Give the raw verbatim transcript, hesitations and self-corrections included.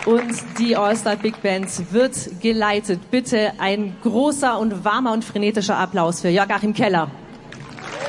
Und die All-Star Big Band wird geleitet. Bitte ein großer und warmer und frenetischer Applaus für Joachim Keller.